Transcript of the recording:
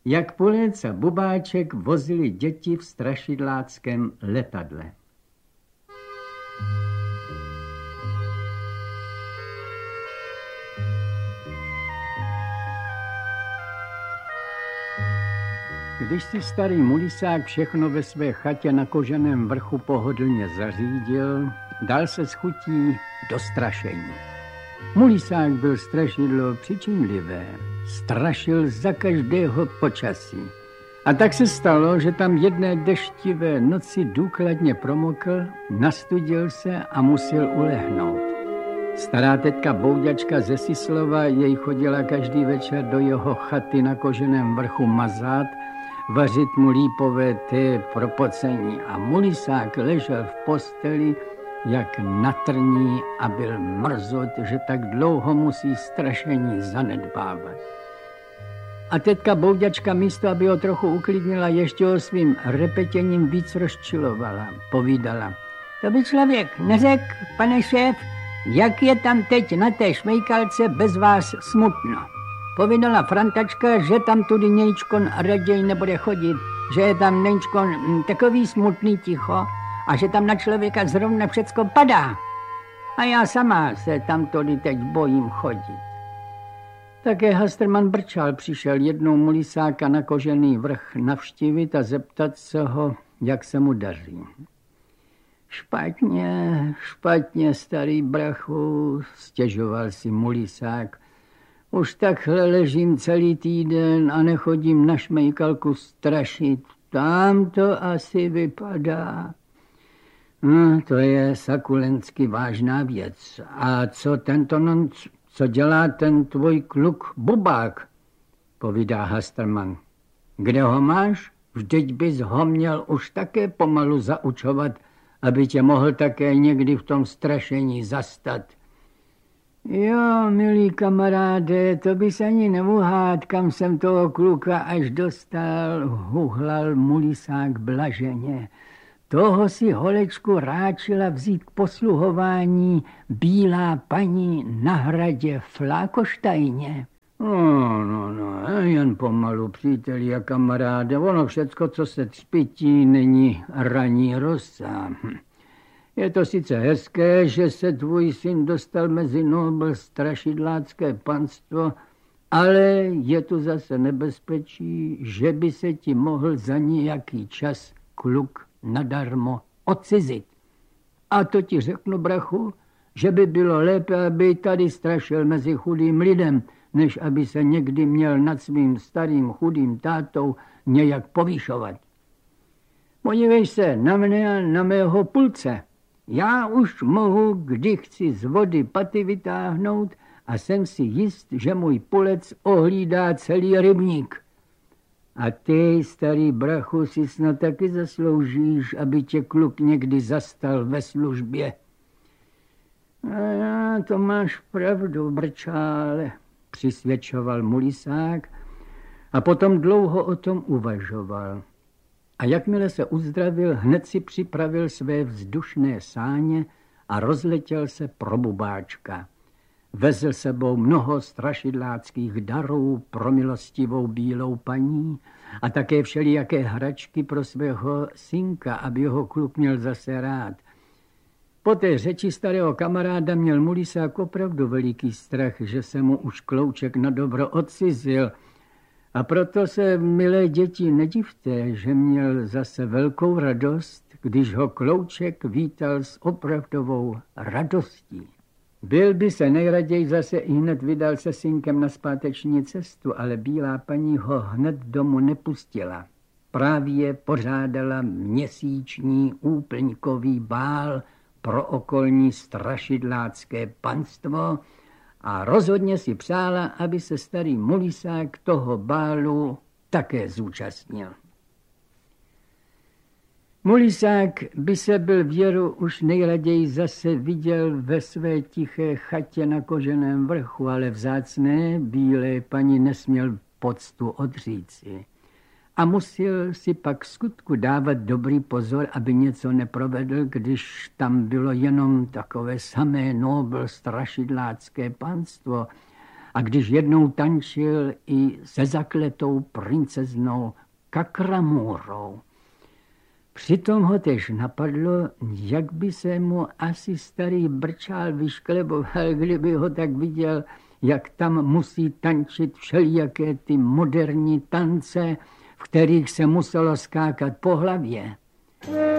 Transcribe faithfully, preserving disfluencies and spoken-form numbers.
jak Pulec a Bubáček vozili děti v strašidláckém letadle. Když si starý Mulisák všechno ve své chatě na Koženém vrchu pohodlně zařídil, dal se s chutí do strašení. Mulisák byl strašidlo přičinlivé, strašil za každého počasí. A tak se stalo, že tam jedné deštivé noci důkladně promokl, nastudil se a musel ulehnout. Stará tetka Bouďačka ze Sislova jej chodila každý večer do jeho chaty na Koženém vrchu mazat, vařit mu lípové té pro pocení a Mulisák ležel v posteli jak na trní a byl mrzut, že tak dlouho musí strašení zanedbávat. A tetka Bouďačka místo, aby ho trochu uklidnila, ještě ho svým repetěním víc rozčilovala. Povídala: to by člověk neřekl, pane šéf, jak je tam teď na té šmejkalce bez vás smutno. Povídala Frantačka, že tam tudy nějčkon raději nebude chodit, že je tam nějčkon takový smutný ticho a že tam na člověka zrovna všecko padá. A já sama se tam tudy teď bojím chodit. Také Hastrman Brčál přišel jednou Mulisáka na Kožený vrch navštívit a zeptat se ho, jak se mu daří. Špatně, špatně, starý brachu, stěžoval si Mulisák. Už takhle ležím celý týden a nechodím na šmejkalku strašit. Tam to asi vypadá. No, to je sakulensky vážná věc. A co tento non, co dělá ten tvůj kluk Bubák? Povídá Hastrman. Kde ho máš? Vždyť bys ho měl už také pomalu zaučovat, aby tě mohl také někdy v tom strašení zastat. Jo, milý kamaráde, to bys ani neuhád, kam jsem toho kluka až dostal, huhlal Mulisák blaženě. Toho si holečku ráčila vzít k posluhování bílá paní na hradě Flákoštajně. No, no, no, jen pomalu, příteli a kamaráde, ono všecko, co se třpití, není raní rosa. Je to sice hezké, že se tvůj syn dostal mezi nobl strašidlácké panstvo, ale je tu zase nebezpečí, že by se ti mohl za nějaký čas kluk nadarmo odcizit. A to ti řeknu, brachu, že by bylo lépe, aby tady strašil mezi chudým lidem, než aby se někdy měl nad svým starým chudým tátou nějak povýšovat. Podívej se na mne a na mého Pulce. Já už mohu, kdy chci z vody paty vytáhnout a jsem si jist, že můj Pulec ohlídá celý rybník. A ty, starý brachu, si snad taky zasloužíš, aby tě kluk někdy zastal ve službě. A to máš pravdu, Brčále, přisvědčoval Mulisák a potom dlouho o tom uvažoval. A jakmile se uzdravil, hned si připravil své vzdušné sáně a rozletěl se pro Bubáčka. Vezl sebou mnoho strašidláckých darů pro milostivou bílou paní a také všelijaké hračky pro svého synka, aby ho kluk měl zase rád. Po té řeči starého kamaráda měl Mulisák opravdu veliký strach, že se mu už klouček na dobro odcizil. A proto se, milé děti, nedivte, že měl zase velkou radost, když ho klouček vítal s opravdovou radostí. Byl by se nejraději zase i hned vydal se synkem na zpáteční cestu, ale bílá paní ho hned domů nepustila. Právě pořádala měsíční úplňkový bál pro okolní strašidlácké panstvo a rozhodně si přála, aby se starý Mulisák toho bálu také zúčastnil. Mulisák by se byl věru už nejraději zase viděl ve své tiché chatě na Koženém vrchu, ale vzácné bílé paní nesměl poctu odříci. A musel si pak skutku dávat dobrý pozor, aby něco neprovedl, když tam bylo jenom takové samé nobl strašidlácké panstvo a když jednou tančil i se zakletou princeznou Kakramůrou. Přitom ho tež napadlo, jak by se mu asi starý brčál vyškleboval, kdyby ho tak viděl, jak tam musí tančit všelijaké ty moderní tance, v kterých se muselo skákat po hlavě.